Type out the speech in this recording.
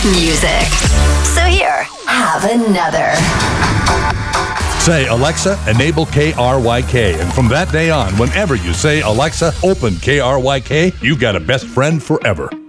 music. So here, have another. Say, Alexa, enable KRYK. And from that day on, whenever you say, Alexa, open KRYK, you've got a best friend forever.